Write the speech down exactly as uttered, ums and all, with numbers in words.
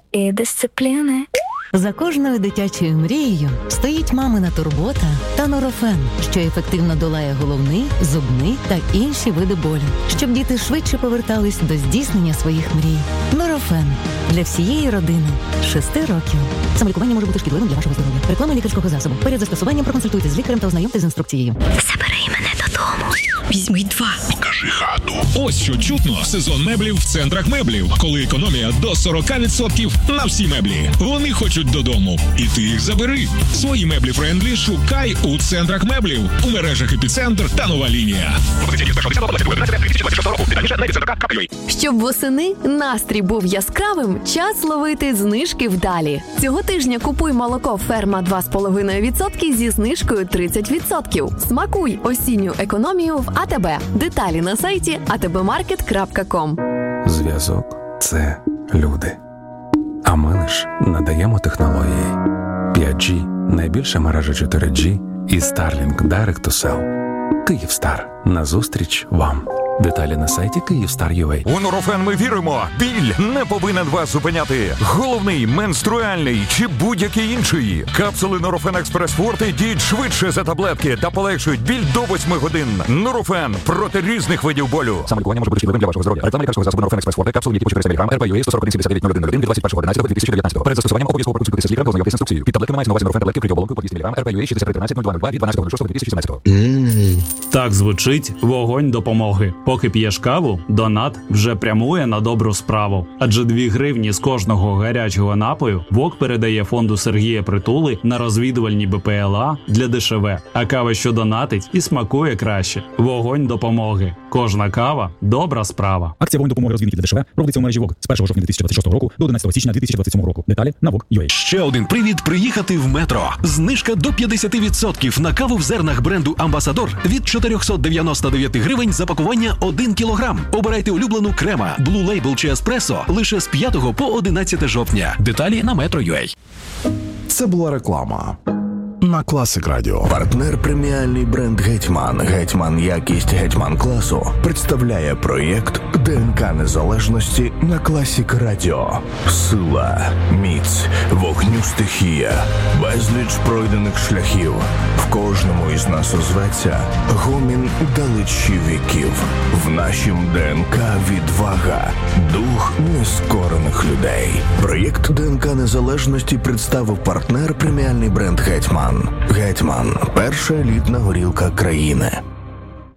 і дисципліни. За кожною дитячою мрією стоїть мамина турбота та Нурофен, що ефективно долає головний, зубний та інші види болю, щоб діти швидше повертались до здійснення своїх мрій. Нурофен для всієї родини з шести років. Самолікування може бути шкідливим для вашого здоров'я. Реклама лікарського засобу. Перед застосуванням проконсультуйтесь з лікарем та ознайомтесь з інструкцією. Забери мене додому. Візьми два. Покажи хату. Ось що чутно. Сезон меблів в центрах меблів. Коли економія до сорок відсотків на всі меблі. Вони хочуть додому. І ти їх забери. Свої меблі френдлі шукай у центрах меблів. У мережах Епіцентр та Нова лінія. Щоб восени настрій був яскравим, час ловити знижки вдалі. Цього тижня купуй молоко «Ферма» два з половиною відсотки зі знижкою тридцять відсотків. Смакуй осінню економію в АТБ. Деталі на сайті а те бе маркет крапка ком. Зв'язок – це люди. А ми лиш надаємо технології. п'ять джі – найбільша мережа чотири джі і Starlink Direct to Cell. Київстар. Назустріч вам. Деталі на сайті Київстар крапка ю а. У Нурофен ми віримо. Біль не повинен вас зупиняти. Головний, менструальний чи будь-який інший. Капсули Нурофен Експрес Форте діють швидше за таблетки та полегшують біль до восьми годин. Нурофен проти різних видів болю. Самолікування може бути шкідливим для вашого здоров'я. Реклама лікарського засобу Нурофен Експрес Форте. Капсули, які по чотириста міліграм, ер пе ю ей сто сорок один сімдесят дев'ять нуль один нуль один від двадцять першого одинадцятого дві тисячі дев'ятнадцятого. Перед застосуванням обов'язково проконсультуйтеся з лікарем та ознайомтесь з інструкцією. Під таблетками мається на увазі Нурофен таблетки при оболонку по двісті міліграм, ер пе ю ей шістдесят три тринадцять нуль два нуль два від дванадцятого шостого дві тисячі сімнадцятого. Так звучить вогонь допомоги. Поки п'єш каву, донат вже прямує на добру справу. Адже дві гривні з кожного гарячого напою ВОК передає фонду Сергія Притули на розвідувальні бе пе el а для де еш ве. А кава, що донатить, і смакує краще. Вогонь допомоги. Кожна кава – добра справа. Акція «Вогонь допомоги розвідники для де еш ве» проводиться у мережі ВОК з першого жовтня дві тисячі двадцять шостого року до одинадцятого січня дві тисячі двадцять сьомого року. Деталі на вок крапка ю а. Ще один привід приїхати в метро. Знижка до п'ятдесят відсотків на каву в зернах бренду «Амбасадор» від чотириста дев'яносто дев'ять гривень за пакування один кілограм. Обирайте улюблену крема, Blue Label чи Еспресо лише з п'ятого по одинадцяте жовтня. Деталі на метро крапка ю а. Це була реклама на Класик Радіо. Партнер преміальний бренд «Гетьман». «Гетьман» якість «Гетьман» класу представляє проєкт ДНК незалежності на Класик Радіо. Сила, міць, вогню стихія, безліч пройдених шляхів. В кожному із нас озветься гомін далечі віків. В нашім ДНК відвага, дух нескорених людей. Проєкт ДНК незалежності представив партнер преміальний бренд «Гетьман». «Гетьман» – перша елітна горілка країни.